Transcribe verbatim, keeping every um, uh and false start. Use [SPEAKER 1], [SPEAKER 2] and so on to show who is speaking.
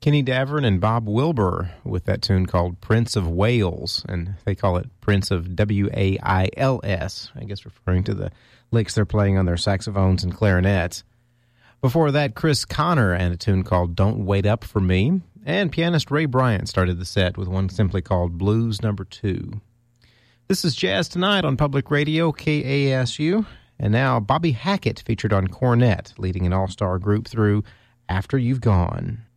[SPEAKER 1] Kenny Davern and Bob Wilbur with that tune called Prince of Wales, and they call it Prince of W A I L S, I guess referring to the licks they're playing on their saxophones and clarinets. Before that, Chris Connor and a tune called Don't Wait Up For Me, and pianist Ray Bryant started the set with one simply called Blues Number Two. This is Jazz Tonight on Public Radio, K A S U, and now Bobby Hackett featured on cornet, leading an all-star group through After You've Gone.